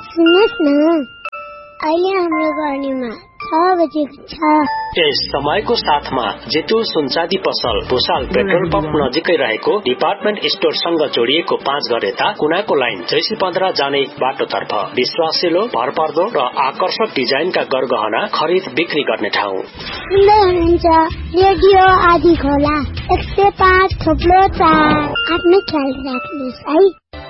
सुन्नुहोस् न, अहिले हाम्रो गर्नीमा 6 बजेको छ। यस समयको साथमा जेतु सुनचाँदी पसल भुसाल पेट्रोल पम्प नजिकै रहेको डिपार्टमेन्ट स्टोरसँग जोडिएको 5 घर यता कुनाको लाइन 615 जाने बाटोतर्फ विश्वासिलो, भरपर्दो र आकर्षक डिजाइनका गरगहना खरिद बिक्री गर्ने ठाउँ। सुन्दै हुनुहुन्छ रेडियो आदि खोला 105 थोप्लो 4। आफ्नो ख्याल राख्नुहोस् है।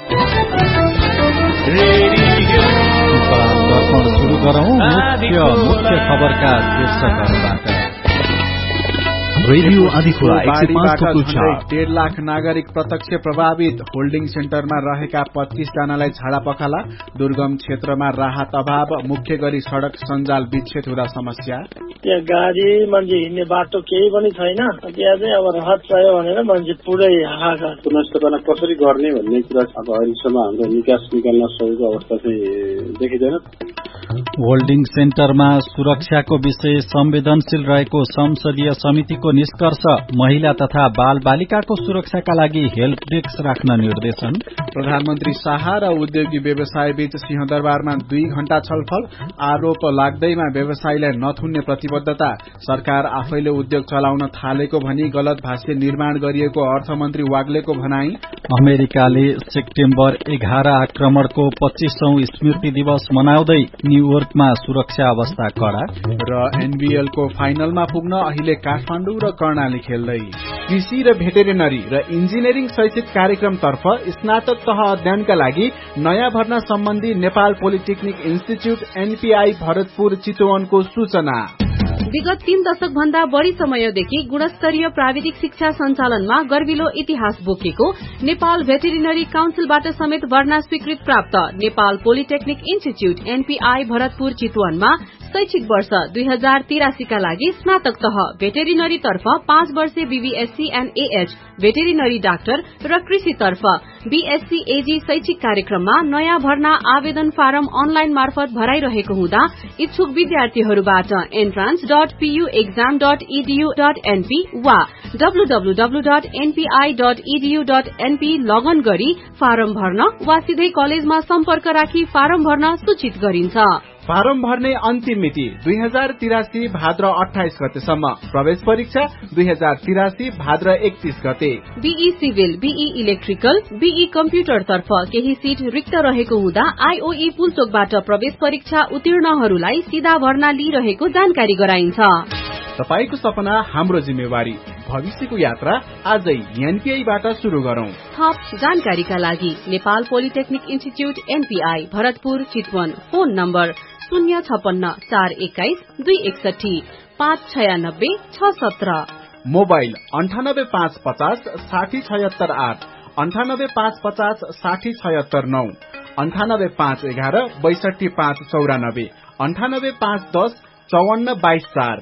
दर्पण सुरु गरौं मुख्य खबरका शीर्षकहरूबाट। रेडियो आदिखोला 105.4। 1.5 लाख नागरिक प्रत्यक्ष प्रभावित। होल्डिङ सेन्टरमा रहेका 25 जनालाई झाडा पखाला। दुर्गम क्षेत्रमा राहत अभाव। मुख्य गरी सड़क सञ्जाल विच्छेद हुँदा समस्या। त्यहाँ गाडी मान्छे हिँड्ने बाटो केही पनि छैन। त्यहाँ चाहिँ अब राहत चाहियो भनेर मान्छे पुरै हाहाकार। पुनर्स्थापना कसरी गर्ने भन्ने कुरा अब अहिलेसम्म हाम्रो निकास निकाल्न सकेको अवस्था चाहिँ देखिँदैन। होल्डिङ सेन्टरमा सुरक्षाको विषय संवेदनशील रहेको संसदीय समितिको निष्कर्ष। महिला तथा बाल बालिकाको सुरक्षाका लागि हेल्प डेस्क राख्न निर्देशन। प्रधानमन्त्री शाह र उद्योगी व्यवसाय बीच सिंहदरबारमा 2 घण्टा छलफल। आरोप लाग्दैमा व्यवसायीलाई नथुन्ने प्रतिबद्धता। सरकार आफैले उद्योग चलाउन थालेको भनी गलत भाष्य निर्माण गरिएको अर्थमन्त्री वाग्लेको भनाई। अमेरिकाले सेप्टेम्बर 11 आक्रमणको 25औं स्मृति दिवस मनाउँदै न्यूयोर्कमा सुरक्षा अवस्था कड़ा। र एनबीएलको फाइनलमा पुग्न अहिले काठमाडौँ र कर्णाली खेल्दै। कृषि र भेटेरिनरी र इन्जिनियरिङ शैक्षिक कार्यक्रमतर्फ स्नातक तह अध्ययनका लागि नयाँ भर्ना सम्बन्धी Nepal polytechnic institute NPI Bharatpur चितवनको सूचना। विगत 3 दशक भन्दा बढ़ी समयदेखि गुणस्तरीय प्राविधिक शिक्षा सञ्चालनमा गर्विलो इतिहास बोकेको नेपाल भेटेरिनरी काउन्सिलबाट समेत भर्ना स्वीकृत प्राप्त Nepal polytechnic institute NPI Bharatpur चितवनमा शैक्षिक वर्ष 2083 का लागि स्नातक तह भेटेरिनरी तर्फ 5 वर्षे BVSc and AH veterinary doctor र कृषि तर्फ बीएससी एजी शैक्षिक कार्यक्रममा नयाँ भर्ना आवेदन फारम अनलाइन मार्फत भराइरहेको हुँदा इच्छुक विद्यार्थीहरूबाट entrance.puexam.edu.np वा www.npi.edu.np लगन गरी फारम भर्न वा सिधै कलेजमा सम्पर्क राखी फारम भर्न सूचित गरिन्छ। फारम भर्ने अन्तिम मिति 2083 भाद्र 28 गतेसम्म। प्रवेश परीक्षा 2083 भाद्र 31 गते। Be civil, be electrical, be computer तर्फ केही सीट रिक्त रहेको हुँदा आईओई पुलचोकबाट प्रवेश परीक्षा उत्तीर्णहरूलाई सीधा भर्ना लिइरहेको जानकारी गराइन्छ। तपाईको सपना हाम्रो जिम्मेवारी। भविष्यको यात्रा आजै एनपीआईबाट शुरू गरौं। थप जानकारीका लागि Nepal polytechnic institute NPI Bharatpur Chitwan. Phone number 056 421 261 596 617। Mobile 98550 60768 98550 60769 98511 62594 98510 54524।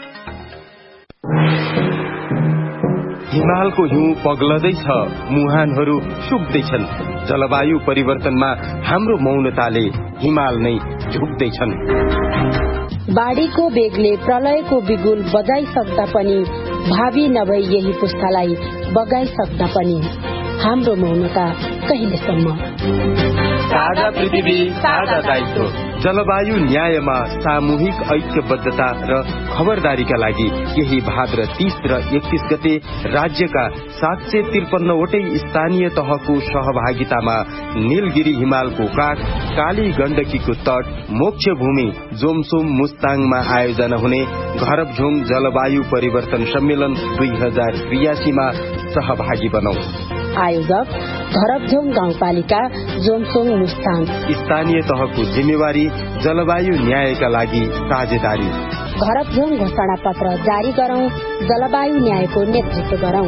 हिमालको हिउँ पग्लदैछ, मुहानहरू सुक्दैछन्। जलवायु परिवर्तनमा हाम्रो मौनताले हिमाल नै झुक्दैछन्। बाढीको बेगले प्रलयको बिगुल बजाइसक्दा पनि, भावी नभई यही पुस्तालाई बगाइसक्दा पनि हाम्रो मौनता कहिलेसम्म? साझा पृथ्वी, साझा दायित्व। जलवायु न्यायमा सामूहिक ऐक्यबद्धता र खबरदारीका लागि यही भाद्र 30 र 31 गते राज्यका 753 वटै स्थानीय तहको सहभागितामा नीलगिरी हिमालको काठ, काली गण्डकीको तट, मोक्ष भूमि जोमसोम मुस्ताङमा आयोजना हुने घरबझोङ जलवायु परिवर्तन सम्मेलन 2083 मा सहभागी बनौं। आयोजक घरबझोङ गाउँपालिका जोमसोङ मुस्ताङ। स्थानीय तहको जिम्मेवारी जलवायु न्यायका लागि साझेदारी। घरबझोङ घोषणा पत्र जारी गरौं, जलवायु न्यायको नेतृत्व गरौं।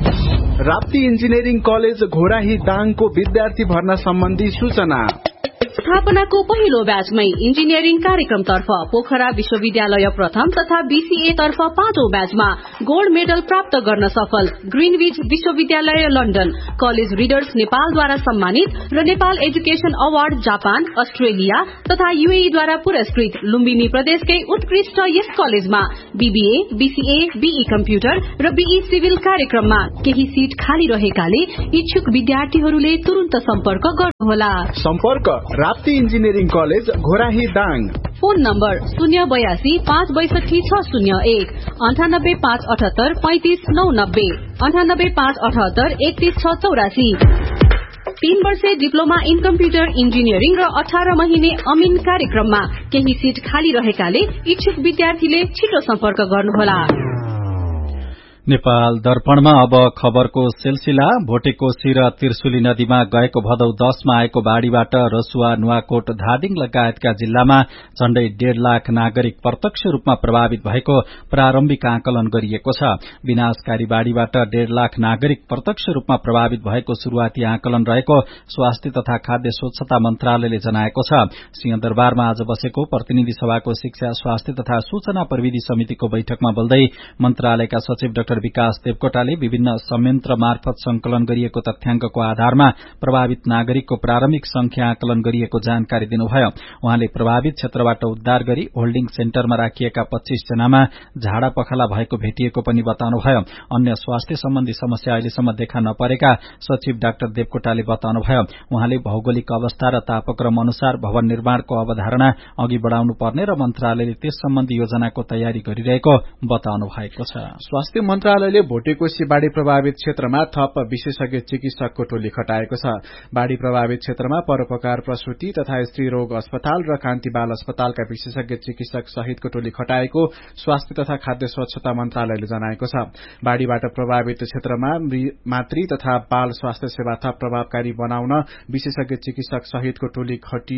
राप्ती इन्जिनियरिङ कलेज घोराही दाङको विद्यार्थी भर्ना सम्बन्धी सूचना। स्थापनाको पहिलो ब्याचमै इन्जिनियरिङ कार्यक्रमतर्फ पोखरा विश्वविद्यालय प्रथम तथा बीसीए तर्फ 5औं ब्याचमा गोल्ड मेडल प्राप्त गर्न सफल ग्रीनविच विश्वविद्यालय लन्डन, कलेज रिडर्स नेपालद्वारा सम्मानित र Nepal education award Japan, Australia तथा यूएई द्वारा पुरस्कृत लुम्बिनी प्रदेशकै उत्कृष्ट यस कलेजमा बीबीए, बीसीए, बीई कम्प्युटर र बीई सिभिल कार्यक्रममा केही सीट खाली रहेकाले इच्छुक विद्यार्थीहरूले तुरुन्त सम्पर्क गर्नुहोला। सम्पर्क Rapti engineering college Ghorahi Dang. Phone number 082 562 601 98 578 35 990 98 578 31 684। 3 वर्षे डिप्लोमा इन कम्प्युटर इन्जिनियरिङ र 18 महिने अमिन कार्यक्रममा केही सीट खाली रहेकाले इच्छुक विद्यार्थीले छिटो सम्पर्क गर्नुहोला। नेपाल दर्पणमा अब खबरको सिलसिला। भोटेकोशी र त्रिशुली नदीमा गएको भदौ 10 मा आएको बाढ़ीबाट रसुवा, नुवाकोट, धादिङ लगायतका जिल्लामा झण्डै 1.5 लाख नागरिक प्रत्यक्ष रूपमा प्रभावित भएको प्रारम्भिक आकलन गरिएको छ। विनाशकारी बाढ़ीबाट 1.5 लाख नागरिक प्रत्यक्ष रूपमा प्रभावित भएको शुरूआती आकलन रहेको स्वास्थ्य तथा खाद्य स्वच्छता मन्त्रालयले जनाएको छ। सिंहदरबारमा आज बसेको प्रतिनिधि सभाको शिक्षा, स्वास्थ्य तथा सूचना प्रविधि समितिको बैठकमा बोल्दै मन्त्रालयका सचिव डाक्टर विकास देवकोटाले विभिन्न संयन्त्र मार्फत संकलन गरिएको तथ्याङ्कको आधारमा प्रभावित नागरिकको प्रारम्भिक संख्या आकलन गरिएको जानकारी दिनुभयो। उहाँले प्रभावित क्षेत्रबाट उद्धार गरी होल्डिङ सेन्टरमा राखिएका 25 जनामा झाडा पखाला भएको भेटिएको पनि बताउनुभयो। अन्य स्वास्थ्य सम्बन्धी समस्या अहिलेसम्म देखा नपरेका सचिव डाक्टर देवकोटाले बताउनुभयो। उहाँले भौगोलिक अवस्था र तापक्रम अनुसार भवन निर्माणको अवधारणा अघि बढ़ाउनु पर्ने र मन्त्रालयले त्यस सम्बन्धी योजनाको तयारी गरिरहेको बताउनु भएको छ। स्वास्थ्य मन्त्रालयले भोटेकोशी बाढ़ी प्रभावित क्षेत्रमा थप विशेषज्ञ चिकित्सकको टोली खटाएको छ। बाढ़ी प्रभावित क्षेत्रमा परोपकार प्रसूति तथा स्त्री रोग अस्पताल र कान्ति बाल अस्पतालका विशेषज्ञ चिकित्सक सहितको टोली खटाएको स्वास्थ्य तथा खाद्य स्वच्छता मन्त्रालयले जनाएको छ। बाढ़ीबाट प्रभावित क्षेत्रमा मातृ तथा बाल स्वास्थ्य सेवा थप प्रभावकारी बनाउन विशेषज्ञ चिकित्सक सहितको टोली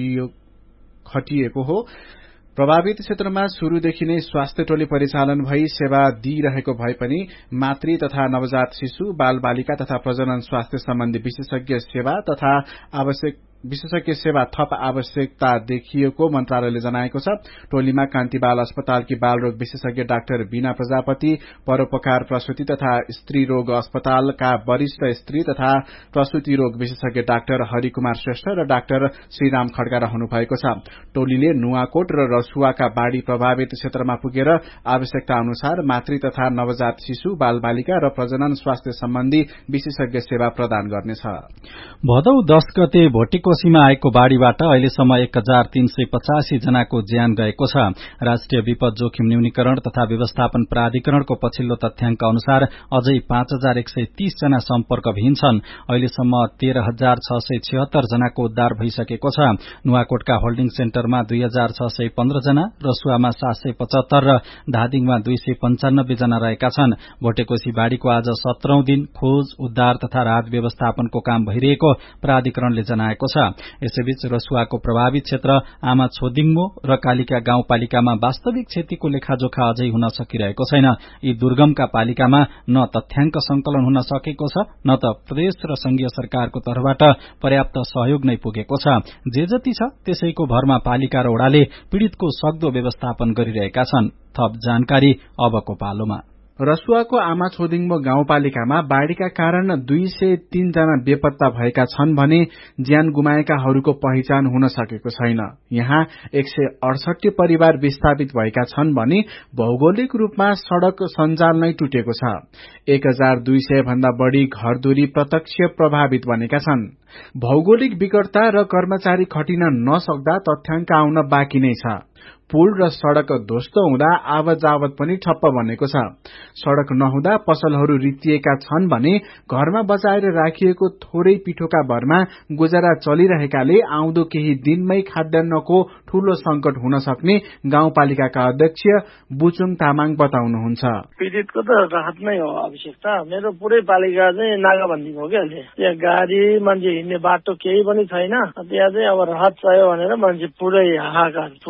खटिएको हो। प्रभावित क्षेत्रमा शुरूदेखि नै स्वास्थ्य टोली परिचालन भई सेवा दिइरहेको भए पनि मातृ तथा नवजात शिशु, बाल बालिका तथा प्रजनन स्वास्थ्य सम्बन्धी विशेषज्ञ सेवा थप आवश्यकता देखिएको मन्त्रालयले जनाएको छ। टोलीमा कान्ति बाल अस्पतालकी बालरोग विशेषज्ञ डाक्टर बीना प्रजापति, परोपकार प्रसूति तथा स्त्री रोग अस्पतालका वरिष्ठ स्त्री तथा प्रसूति रोग विशेषज्ञ डाक्टर हरिकुमार श्रेष्ठ र डाक्टर श्रीराम खड्का रहनु भएको छ। टोलीले नुवाकोट र रसुवाका बाढ़ी प्रभावित क्षेत्रमा पुगेर आवश्यकता अनुसार मातृ तथा नवजात शिशु, बाल बालिका र प्रजनन स्वास्थ्य सम्बन्धी विशेषज्ञ सेवा प्रदान गर्नेछ। भदौ 10 गते भोटेकोशीमा आएको बाढ़ीबाट अहिलेसम्म 1385 जनाको ज्यान गएको छ। राष्ट्रिय विपद जोखिम न्यूनीकरण तथा व्यवस्थापन प्राधिकरणको पछिल्लो तथ्याङ्क अनुसार अझै 5130 जना सम्पर्कविहीन छन्। अहिलेसम्म 13676 जनाको उद्धार भइसकेको छ। नुवाकोटका होल्डिङ सेन्टरमा 2615 जना, रसुवामा 775 र धादिङमा 295 जना रहेका छन्। भोटेकोशी बाढ़ीको आज 17औं दिन खोज, उद्धार तथा राहत व्यवस्थापनको काम भइरहेको प्राधिकरणले जनाएको छ। यसैबीच रसुवाको प्रभावित क्षेत्र आमा छोदिङमो र कालिका गाउँपालिकामा वास्तविक क्षतिको लेखाजोखा अझै हुन सकिरहेको छैन। यी दुर्गमका पालिकामा न तथ्याङ्क संकलन हुन सकेको छ, न त प्रदेश र संघीय सरकारको तर्फबाट पर्याप्त सहयोग नै पुगेको छ। जे जति छ त्यसैको भरमा पालिका र वडाले पीड़ितको सक्दो व्यवस्थापन गरिरहेका छन्। थप जानकारी अबको पालोमा। रसुवाको आमा छोदिङमो गाउँपालिकामा बाढ़ीका कारण 203 जना बेपत्ता भएका छन् भने ज्यान गुमाएकाहरूको पहिचान हुन सकेको छैन। यहाँ 168 परिवार विस्थापित भएका छन् भने भौगोलिक रूपमा सड़क सञ्जाल नै टुटेको छ। 1200 भन्दा बढ़ी घरधुरी प्रत्यक्ष प्रभावित बनेका छन्। भौगोलिक विकटता र कर्मचारी खटिन नसक्दा तथ्याङ्क आउन बाँकी नै छ। पुल र सड़क ध्वस्त हुँदा आवत-जावत पनि ठप्प बनेको छ। सड़क नहुँदा पसलहरू रित्तिएका छन् भने घरमा बचाएर राखिएको थोरै पिठोका भरमा गुजारा चलिरहेकाले आउँदो केही दिनमै खाद्यान्नको ठूलो संकट हुन सक्ने गाउँपालिकाका अध्यक्ष बुचुङ तामाङ बताउनुहुन्छ। पीड़ितको त राहत नै हो आवश्यकता। मेरो पुरै पालिका चाहिँ नाकाबन्दी हो क्या अहिले। त्यहाँ गाडी मान्छे हिँड्ने बाटो केही पनि छैन। त्यहाँ चाहिँ अब राहत चाहियो भनेर मान्छे पुरै हाहाकार। पुरै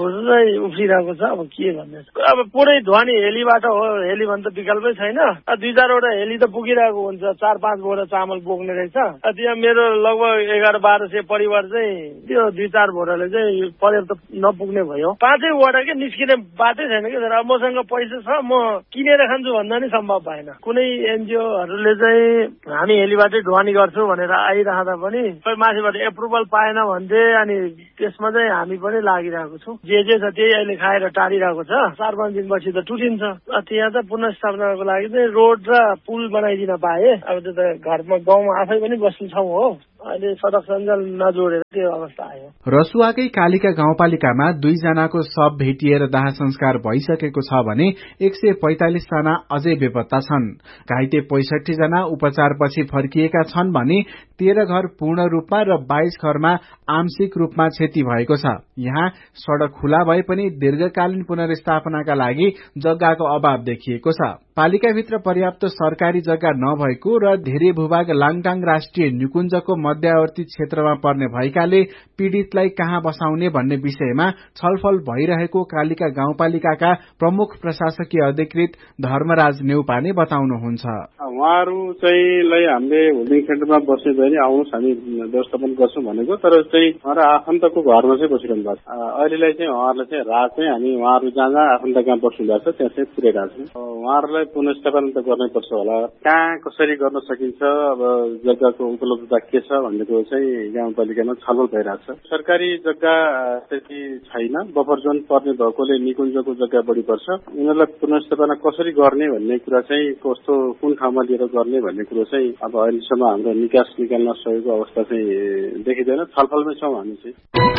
नै उफ्रिरहेको छ। अब के भन्ने, अब पुरै ध्वनि हेलीबाट हो, हेली भने त विकल्पै छैन। 2-4वटा हेली त पुगिरहेको हुन्छ, 4-5 बोरा चामल बोक्ने रहेछ। त्यहाँ मेरो लगभग 1100-1200 परिवार चाहिँ त्यो 2-4 बोराले चाहिँ पर्याप्त नपुग्ने भयो। 5 वटा के निस्किने बाटै छैन कि। अब मसँग पैसा छ, म किनेर खान्छु भन्दा नि सम्भव भएन। कुनै एनजिओहरूले चाहिँ हामी हेलीबाटै ढुवानी गर्छौँ भनेर आइरहँदा पनि खै माथिबाट एप्रुभल पाएन भन्थे। अनि त्यसमा चाहिँ हामी पनि लागिरहेको छौँ। जे छ त्यही अहिले खाएर टारिरहेको छ। 4-5 दिनपछि त टुटिन्छ। त्यहाँ त पुनर्स्थापनाको लागि चाहिँ रोड र पुल बनाइदिन पाए। अब त्यो त घरमा गाउँमा आफै पनि बस्ने ठाउँ हो, अहिले सडक सञ्जाल नजोडेर त्यो अवस्था आयो। रसुवाकै कालिका गाउँपालिकामा 2 जनाको शव भेटिएर दाह संस्कार भइसकेको छ भने 145 जना अझै बेपत्ता छन्। घाइते 65 जना उपचारपछि फर्किएका छन् भने 13 घर पूर्ण रूपमा र 22 घरमा आंशिक रूपमा क्षति भएको छ। यहाँ सड़क खुला भए पनि दीर्घकालीन पुनर्स्थापनाका लागि जग्गाको अभाव देखिएको छ। पालिकाभित्र पर्याप्त सरकारी जग्गा नभएको र धेरै भूभाग लाङटाङ राष्ट्रिय निकुञ्जको मध्यवर्ती क्षेत्रमा पर्ने भएकाले पीड़ितलाई कहाँ बसाउने भन्ने विषयमा छलफल भइरहेको कालिका गाउँपालिकाका प्रमुख प्रशासकीय अधिकृत धर्मराज नेउपाने बताउनुहुन्छ। उहाँहरू चाहिँ हामीले होल्डिङ सेन्टरमा बस्ने भने आउनुहोस् हामी व्यवस्थापन गर्छौँ भनेको, तर चाहिँ उहाँहरू आफन्तको घरमा चाहिँ बसिरहनु भएको छ। अहिलेलाई चाहिँ उहाँहरूलाई चाहिँ रात चाहिँ हामी उहाँहरू जहाँ आफन्त कहाँ बस्नु भएको छ त्यहाँ चाहिँ पुर्याइरहेको छौँ। उहाँहरूलाई पुनर्स्थापन त गर्नै पर्छ होला। कहाँ कसरी गर्न सकिन्छ, अब जग्गाको उपलब्धता के छ भन्ने कुरो चाहिँ गाउँपालिकामा छलफल भइरहेको छ। सरकारी जग्गा त्यति छैन, बफर जोन पर्ने भएकोले निकुञ्जको जग्गा बढी पर्छ। उनीहरूलाई पुनर्स्थापना कसरी गर्ने भन्ने कुरा चाहिँ कस्तो कुन ठाउँमा लिएर गर्ने भन्ने कुरो चाहिँ अब अहिलेसम्म हाम्रो निकास निकाल्न सकेको अवस्था चाहिँ देखिँदैन। छलफलमै छौँ हामी चाहिँ।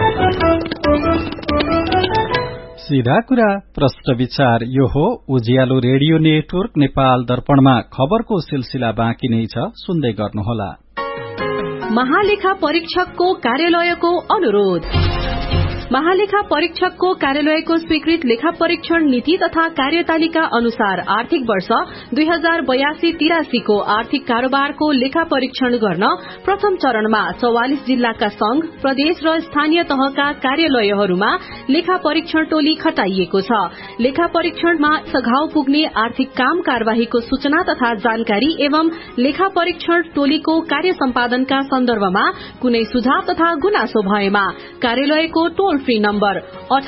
सीधा कुरा प्रश्न विचार यो हो उज्यालो रेडियो नेटवर्क नेपाल दर्पणमा खबरको सिलसिला बाँकी नै छ, सुन्दै गर्नुहोला। महालेखा परीक्षकको कार्यालयको अनुरोध। महालेखा परीक्षकको कार्यालयको स्वीकृत लेखा परीक्षण नीति तथा कार्यतालिका अनुसार आर्थिक वर्ष 2082-83 को आर्थिक कारोबारको लेखा परीक्षण गर्न प्रथम चरणमा 44 जिल्लाका संघ, प्रदेश र स्थानीय तहका कार्यालयहरूमा लेखा परीक्षण टोली खटाइएको छ। लेखा परीक्षणमा सघाउ पुग्ने आर्थिक काम कार्यवाहीको सूचना तथा जानकारी एवं लेखा परीक्षण टोलीको कार्य सम्पादनका सन्दर्भमा कुनै सुझाव तथा गुनासो भएमा कार्यालयको टोल फ्री नम्बर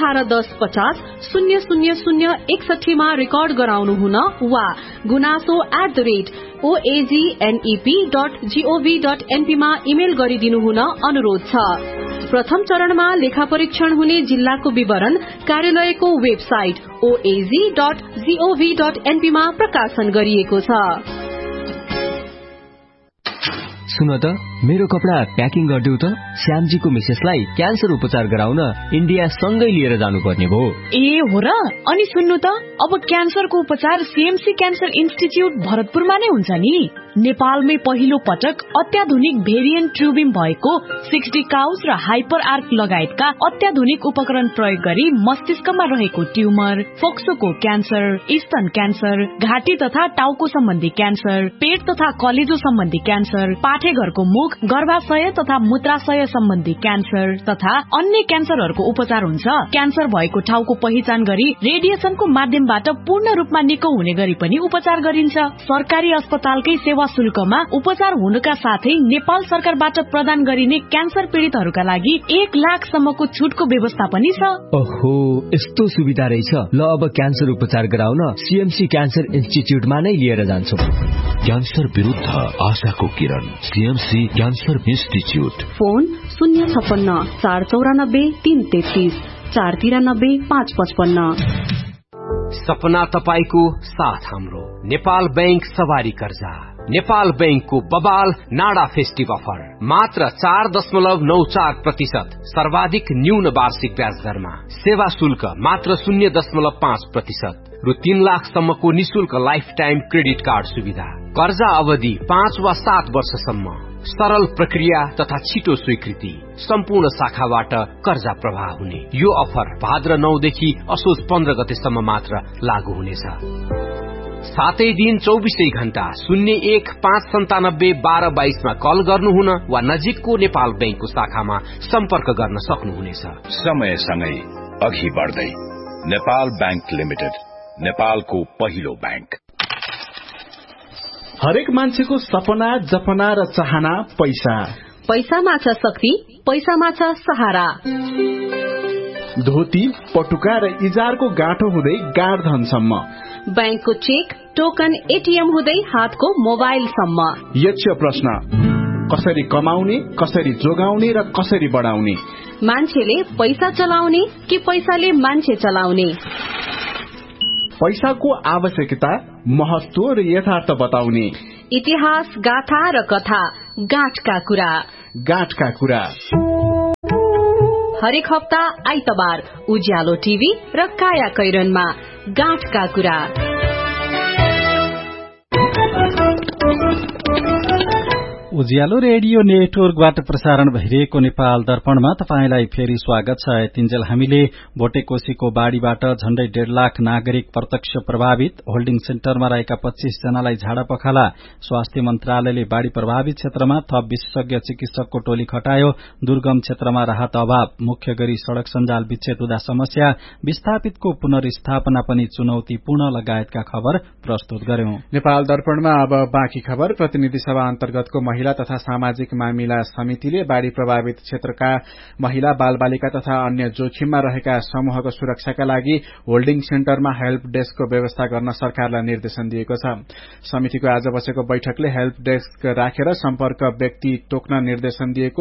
1810500061 मा रेकर्ड गराउनु हुन वा gunaso@oagnep.gov.np मा इमेल गरिदिनु हुन अनुरोध छ। प्रथम चरणमा लेखा परीक्षण हुने जिल्लाको विवरण कार्यालयको वेबसाइट oag.gov.np मा प्रकाशन गरिएको छ। सुन त, मेरो कपडा प्याकिङ गरिदेऊ त। श्यामजीको मिसेसलाई क्यान्सर उपचार गराउन इन्डिया सँगै लिएर जानुपर्ने भयो। ए हो र? अनि सुन्नु त, अब क्यान्सरको उपचार सीएमसी क्यान्सर इन्स्टिच्युट भरतपुरमा नै हुन्छ नि। नेपालमै पहिलो पटक अत्याधुनिक भेरिएन्ट ट्युबिम भएको 60 काउस र हाइपर आर्क लगायतका अत्याधुनिक उपकरण प्रयोग गरी मस्तिष्कमा रहेको ट्युमर, फोक्सोको क्यान्सर, स्तन क्यान्सर, घाँटी तथा टाउको सम्बन्धी क्यान्सर, पेट तथा कलेजो सम्बन्धी क्यान्सर, पाठेघरको मुख, गर्भाशय तथा मूत्राशय सम्बन्धी क्यान्सर तथा अन्य क्यान्सरहरूको उपचार हुन्छ। क्यान्सर भएको ठाउँको पहिचान गरी रेडिएसनको माध्यमबाट पूर्ण रूपमा निको हुने गरी पनि उपचार गरिन्छ। सरकारी अस्पतालकै सेवा शुल्कमा उपचार हुनुका साथै नेपाल सरकारबाट प्रदान गरिने क्यान्सर पीड़ितहरूका लागि 1 लाखसम्मको छुटको व्यवस्था पनि छ। ओहो, यस्तो सुविधा रहेछ। ल अब क्यान्सर उपचार गराउन सीएमसी क्यान्सर इन्स्टिच्युटमा नै लिएर जान्छौं। क्यान्सर विरुद्ध आशाको किरण, सीएमसी क्यान्सर इन्स्टिच्युट। फोन 056 494 333 493 555। सपना तपाईको साथ हाम्रो नेपाल बैंक सवारी कर्जा। नेपाल बैंकको बबाल नाडा फेस्टिभ अफर मात्र 4.94% सर्वाधिक न्यून वार्षिक ब्याज दरमा। सेवा शुल्क मात्र 0.5% रु 3 लाखसम्मको निशुल्क लाइफ टाइम क्रेडिट कार्ड सुविधा। कर्जा अवधि 5 वा 7 वर्षसम्म। सरल प्रक्रिया तथा छिटो स्वीकृति। सम्पूर्ण शाखाबाट कर्जा प्रवाह हुने यो अफर भाद्र 9 देखि असोज 15 गतेसम्म मात्र लागू हुनेछ। 7 दिन 24 घण्टा 01-597-1222 मा कल गर्नुहुन वा नजिकको नेपाल बैंकको शाखामा सम्पर्क गर्न सक्नुहुनेछ। समयसँगै अघि बढ्दै। नेपाल बैंक लिमिटेड, नेपालको पहिलो बैंक। हरेक मान्छेको सपना, जपना र चाहना पैसा। पैसामा छ शक्ति, पैसामा छ सहारा। धोती, पटुका र इजारको गाँठो हुँदै गाडधनसम्म, बैंकको चेक, टोकन, एटीएम हुँदै हातको मोबाइलसम्म। यक्ष प्रश्न, कसरी कमाउने, कसरी जोगाउने र कसरी बढाउने? मान्छेले पैसा चलाउने कि पैसाले मान्छे चलाउने? पैसाको आवश्यकता, महत्व र यथार्थ बताउने। इतिहास, गाथा र कथा, गाँठका कुरा। गाँठका कुरा हरेक हप्ता आइतबार उज्यालो टिभी र काया कैरनमा गाँठका कुरा। उज्यालो रेडियो नेटवर्कबाट प्रसारण भइरहेको नेपाल दर्पणमा तपाईंलाई फेरि स्वागत छ। यतिन्जेल हामीले भोटेकोशीको बाढ़ीबाट झण्डै 1.5 लाख नागरिक प्रत्यक्ष प्रभावित, होल्डिङ सेन्टरमा रहेका 25 जनालाई झाडा पखाला, स्वास्थ्य मन्त्रालयले बाढ़ी प्रभावित क्षेत्रमा थप विशेषज्ञ चिकित्सकको टोली खटायो, दुर्गम क्षेत्रमा राहत अभाव, मुख्य गरी सड़क सञ्जाल विच्छेद हुँदा समस्या, विस्थापितको पुनर्स्थापना पनि चुनौतीपूर्ण लगायतका खबर प्रस्तुत गर्यौं। नेपाल दर्पणमा अब बाँकी खबर। प्रतिनिधि सभा अन्तर्गतको महिला तथा सामाजिक मामिला समितिले बाढ़ी प्रभावित क्षेत्रका महिला, बालबालिका तथा अन्य जोखिममा रहेका समूहको सुरक्षाका लागि होल्डिङ सेन्टरमा हेल्प डेस्कको व्यवस्था गर्न सरकारलाई निर्देशन दिएको छ। समितिको आज बसेको बैठकले हेल्प डेस्क राखेर सम्पर्क व्यक्ति तोक्न निर्देशन दिएको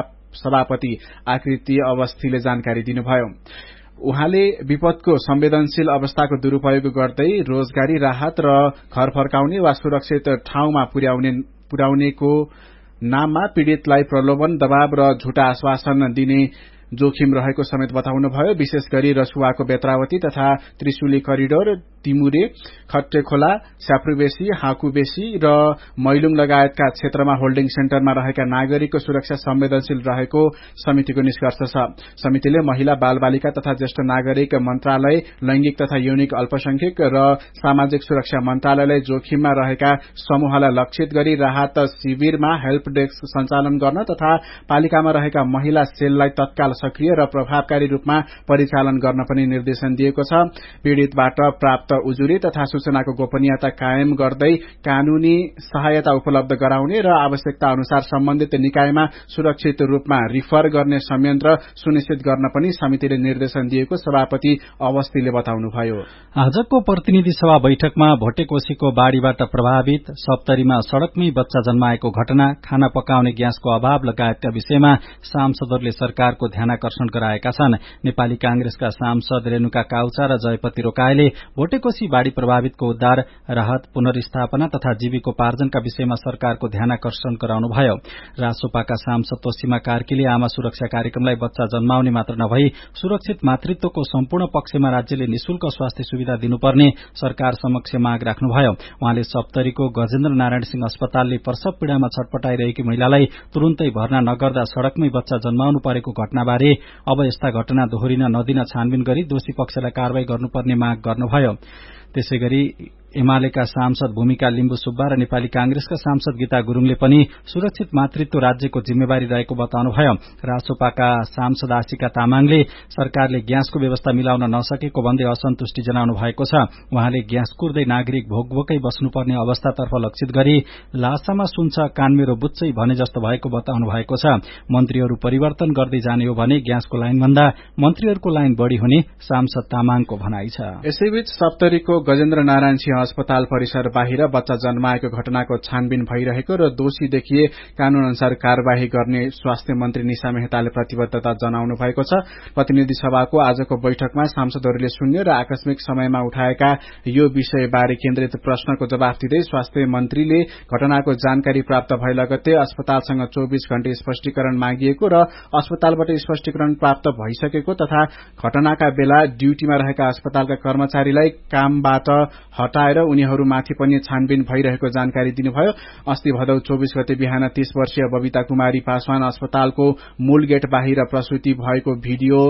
सभापति आकृति अवस्थीले जानकारी दिनुभयो। उहाँले विपदको संवेदनशील अवस्थाको दुरूपयोग गर्दै रोजगारी, राहत र घर फर्काउने वा सुरक्षित ठाउँमा पुर्याउनेको नाममा पीड़ितलाई प्रलोभन, दबाव र झुटा आश्वासन दिने जोखिम रहेको समेत बताउनुभयो। विशेष गरी रसुवाको बेत्रावती तथा त्रिशुली करिडोर, तिमुरे, खट्टेखोला, स्याप्रुबेसी, हाकुबेसी र मैलुङ लगायतका क्षेत्रमा होल्डिङ सेन्टरमा रहेका नागरिकको सुरक्षा संवेदनशील रहेको समितिको निष्कर्ष छ। समितिले महिला, बालबालिका तथा ज्येष्ठ नागरिक मन्त्रालय, लैंगिक तथा यौनिक अल्पसंख्यक र सामाजिक सुरक्षा मन्त्रालयले जोखिममा रहेका समूहलाई लक्षित गरी राहत शिविरमा हेल्प डेस्क सञ्चालन गर्न तथा पालिकामा रहेका महिला सेललाई तत्काल सक्रिय र प्रभावकारी रूपमा परिचालन गर्न पनि निर्देशन दिएको छ। पीड़ितबाट प्राप्त उजुरी तथा सूचनाको गोपनीयता कायम गर्दै कानूनी सहायता उपलब्ध गराउने र आवश्यकता अनुसार सम्बन्धित निकायमा सुरक्षित रूपमा रिफर गर्ने संयन्त्र सुनिश्चित गर्न पनि समितिले निर्देशन दिएको सभापति अवस्थीले बताउनुभयो। आजको प्रतिनिधि सभा बैठकमा भोटेकोशीको बाढ़ीबाट प्रभावित, सप्तरीमा सड़कमै बच्चा जन्माएको घटना, खाना पकाउने ग्यासको अभाव लगायतका विषयमा सांसदहरूले सरकारको ध्यानाकर्षण गराएका छन्। नेपाली कांग्रेसका सांसद रेणुका काउचा र जयपति रोकाएले भोटेकोशी बाढ़ी प्रभावितको उद्धार, राहत, पुनर्स्थापना तथा जीविकोपार्जनका विषयमा सरकारको ध्यानाकर्षण गराउनुभयो। रासोपाका सांसद तोसीमा कार्कीले आमा सुरक्षा कार्यक्रमलाई बच्चा जन्माउने मात्र नभई सुरक्षित मातृत्वको सम्पूर्ण पक्षमा राज्यले निशुल्क स्वास्थ्य सुविधा दिनुपर्ने सरकार समक्ष माग राख्नुभयो। उहाँले सप्तरीको गजेन्द्र नारायण सिंह अस्पतालले प्रसव पीड़ामा छटपटाइरहेकी महिलालाई तुरून्तै भर्ना नगर्दा सड़कमै बच्चा जन्माउनु परेको घटनाबारे अब यस्ता घटना दोहोरिन नदिन छानबिन गरी दोषी पक्षलाई कारवाही गर्नुपर्ने माग गर्नुभयो। त्यसैगरी एमालेका सांसद भूमिका लिम्बु सुब्बा र नेपाली कांग्रेसका सांसद गीता गुरूङले पनि सुरक्षित मातृत्व राज्यको जिम्मेवारी रहेको बताउनुभयो। रासोपाका सांसद आशिका तामाङले सरकारले ग्यासको व्यवस्था मिलाउन नसकेको भन्दै असन्तुष्टि जनाउनु भएको छ। उहाँले ग्यास कुर्दै नागरिक भोकभोकै बस्नुपर्ने अवस्थातर्फ लक्षित गरी लासामा सुन्छ कान मेरो बुच्चै भने जस्तो भएको बताउनु भएको छ। मन्त्रीहरू परिवर्तन गर्दै जाने हो भने ग्यासको लाइन भन्दा मन्त्रीहरूको लाइन बढ़ी हुने सांसद तामाङको भनाइ छ। यसैबीच सप्तरीको गजेन्द्र नारायण सिंह अस्पताल परिसर बाहिर बच्चा जन्माएको घटनाको छानबिन भइरहेको र दोषी देखिए कानून अनुसार कार्यवाही गर्ने स्वास्थ्य मन्त्री निशा मेहताले प्रतिबद्धता जनाउनु भएको छ। प्रतिनिधि सभाको आजको बैठकमा सांसदहरूले शून्य र आकस्मिक समयमा उठाएका यो विषयबारे केन्द्रित प्रश्नको जवाफ दिँदै स्वास्थ्य मन्त्रीले घटनाको जानकारी प्राप्त भए लगत्तै अस्पतालसँग 24 घण्टे स्पष्टीकरण मागिएको र अस्पतालबाट स्पष्टीकरण प्राप्त भइसकेको तथा घटनाका बेला ड्यूटीमा रहेका अस्पतालका कर्मचारीलाई कामबाट हटाएर उनीहरूमाथि पनि छानबिन भइरहेको जानकारी दिनुभयो। अस्ति भदौ 24 गते बिहान 30 वर्षीय बबिता कुमारी पासवान अस्पतालको मूल गेट बाहिर प्रसूति भएको भिडियो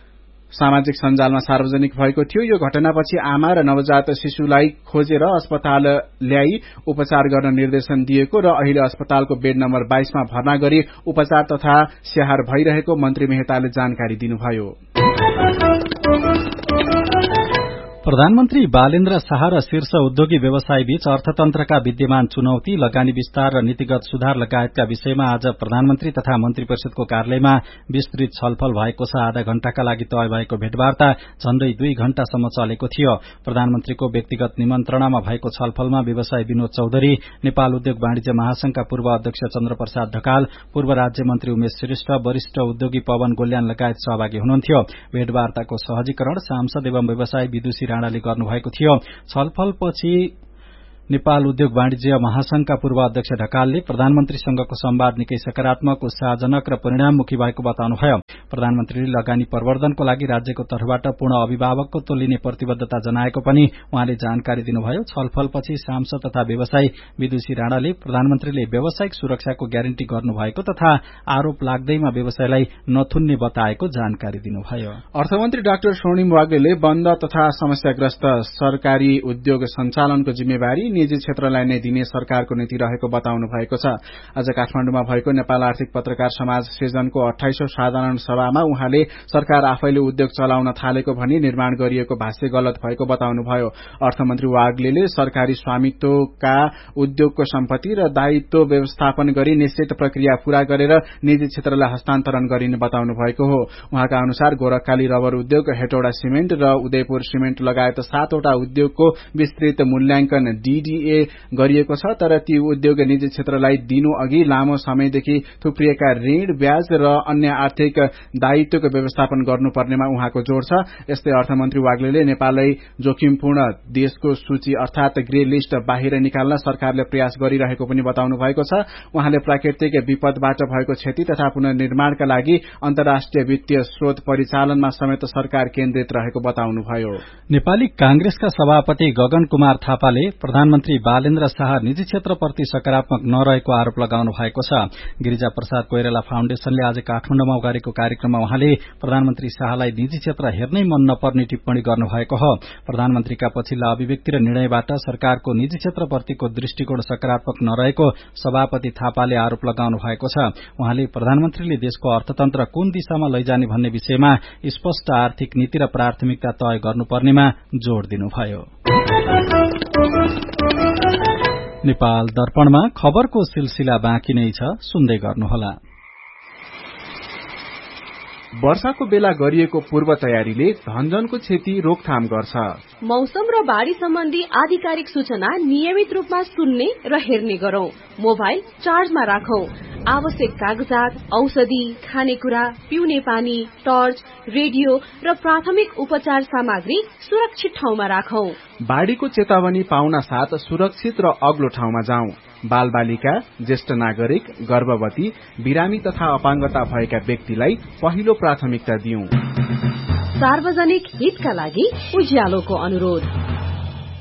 सामाजिक सञ्जालमा सार्वजनिक भएको थियो। यो घटनापछि आमा र नवजात शिशुलाई खोजेर अस्पताल ल्याई उपचार गर्न निर्देशन दिएको र अहिले अस्पतालको बेड नम्बर 22 मा भर्ना गरी उपचार तथा स्याहार भइरहेको मन्त्री मेहताले जानकारी दिनुभयो। प्रधानमन्त्री बालेन्द्र शाह र शीर्ष उद्योगी व्यवसायी बीच अर्थतन्त्रका विद्यमान चुनौती, लगानी विस्तार र नीतिगत सुधार लगायतका विषयमा आज प्रधानमन्त्री तथा मन्त्री परिषदको कार्यालयमा विस्तृत छलफल भएको छ। आधा घण्टाका लागि तय भएको भेटवार्ता झण्डै 2 घण्टासम्म चलेको थियो। प्रधानमन्त्रीको व्यक्तिगत निमन्त्रणामा भएको छलफलमा व्यवसायी विनोद चौधरी, नेपाल उद्योग वाणिज्य महासंघका पूर्व अध्यक्ष चन्द्रप्रसाद ढकाल, पूर्व राज्य मन्त्री उमेश श्रेष्ठ, वरिष्ठ उद्योगी पवन गोल्यान लगायत सहभागी हुनुहुन्थ्यो। भेटवार्ताको सहजीकरण सांसद एवं व्यवसायी विदुषी राणाले गर्नुभएको थियो। छलफलपछि नेपाल उद्योग वाणिज्य महासंघका पूर्व अध्यक्ष ढकालले प्रधानमन्त्रीसँगको संवाद निकै सकारात्मक, उत्साहजनक र परिणाममुखी भएको बताउनुभयो। प्रधानमन्त्रीले लगानी प्रवर्धनको लागि राज्यको तर्फबाट पूर्ण अभिभावकत्व लिने प्रतिबद्धता जनाएको पनि उहाँले जानकारी दिनुभयो। छलफलपछि सांसद तथा व्यवसायी विदुषी राणाले प्रधानमन्त्रीले व्यावसायिक सुरक्षाको ग्यारेन्टी गर्नुभएको तथा आरोप लाग्दैमा व्यवसायलाई नथुन्ने बताएको जानकारी दिनुभयो। अर्थमन्त्री डाक्टर स्वर्णिम वाग्लेले बन्द तथा समस्याग्रस्त सरकारी उद्योग सञ्चालनको जिम्मेवारी निजी क्षेत्रलाई नै दिने सरकारको नीति रहेको बताउनु भएको छ। आज काठमाडौँमा भएको नेपाल आर्थिक पत्रकार समाज सृजनको 28औं साधारण सभामा उहाँले सरकार आफैले उद्योग चलाउन थालेको भनी निर्माण गरिएको भाष्य गलत भएको बताउनुभयो। अर्थमन्त्री वाग्लेले सरकारी स्वामित्वका उद्योगको सम्पत्ति र दायित्व व्यवस्थापन गरी निश्चित प्रक्रिया पूरा गरेर निजी क्षेत्रलाई हस्तान्तरण गरिने बताउनु भएको हो। उहाँका अनुसार गोरखकाली रबर उद्योग, हेटौडा सिमेन्ट र उदयपुर सिमेन्ट लगायत 7वटा उद्योगको विस्तृत मूल्याङ्कन डीडीए गरिएको छ। तर ती उद्योग निजी क्षेत्रलाई दिनु अघि लामो समयदेखि थुप्रिएका ऋण, ब्याज र अन्य आर्थिक दायित्वको व्यवस्थापन गर्नुपर्नेमा उहाँको जोड़ छ। यस्तै अर्थमन्त्री वाग्लेले नेपाललाई जोखिमपूर्ण देशको सूची अर्थात ग्रे लिस्ट बाहिर निकाल्न सरकारले प्रयास गरिरहेको पनि बताउनु भएको छ। उहाँले प्राकृतिक विपदबाट भएको क्षति तथा पुनर्निर्माणका लागि अन्तर्राष्ट्रिय वित्तीय स्रोत परिचालनमा समेत सरकार केन्द्रित रहेको बताउनुभयो। नेपाली कांग्रेसका सभापति गगन कुमार थापाले प्रधानमन्त्री बालेन्द्र शाह निजी क्षेत्रप्रति सकारात्मक नरहेको आरोप लगाउनु भएको छ। गिरिजा प्रसाद कोइराला फाउन्डेशनले आज काठमाडौँमा गरेको कार्यक्रममा उहाँले प्रधानमन्त्री शाहलाई निजी क्षेत्र हेर्नै मन नपर्ने टिप्पणी गर्नुभएको हो। प्रधानमन्त्रीका पछिल्ला अभिव्यक्ति र निर्णयबाट सरकारको निजी क्षेत्रप्रतिको दृष्टिकोण सकारात्मक नरहेको सभापति थापाले आरोप लगाउनु भएको छ। उहाँले प्रधानमन्त्रीले देशको अर्थतन्त्र कुन दिशामा लैजाने भन्ने विषयमा स्पष्ट आर्थिक नीति र प्राथमिकता तय गर्नुपर्नेमा जोड़ दिनुभयो। नेपाल दर्पणमा खबरको सिलसिला बाँकी नै छ, सुन्दै गर्नुहोला। वर्षाको बेला गरिएको पूर्व तयारीले धनजनको क्षति रोकथाम गर्छ। मौसम र बाढ़ी सम्बन्धी आधिकारिक सूचना नियमित रूपमा सुन्ने र हेर्ने गरौं। मोबाइल चार्जमा राखौं। आवश्यक कागजात, औषधि, खानेकुरा, पिउने पानी, टर्च, रेडियो र प्राथमिक उपचार सामग्री सुरक्षित ठाउँमा राखौं। बाढ़ीको चेतावनी पाउन साथ सुरक्षित र अग्लो ठाउँमा जाउँ। बाल बालिका, ज्येष्ठ नागरिक, गर्भवती, बिरामी तथा अपाङ्गता भएका व्यक्तिलाई पहिलो प्राथमिकता दिउँ। सार्वजनिक हितका लागि उज्यालोको अनुरोध।